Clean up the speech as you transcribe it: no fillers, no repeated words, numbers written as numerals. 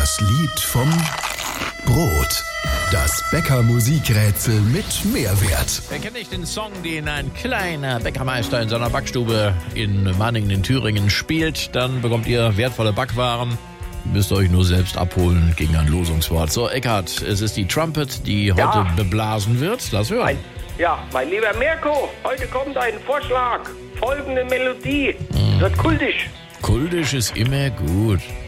Das Lied vom Brot. Das Bäcker-Musikrätsel mit Mehrwert. Wer kennt nicht den Song, den ein kleiner Bäckermeister in seiner Backstube in Manningen in Thüringen spielt? Dann bekommt ihr wertvolle Backwaren. Müsst ihr euch nur selbst abholen gegen ein Losungswort. So, Eckhard, es ist die Trumpet, die heute beblasen wird. Lass hören. Mein lieber Mirko, heute kommt ein Vorschlag. Folgende Melodie. Wird kultisch. Kultisch ist immer gut.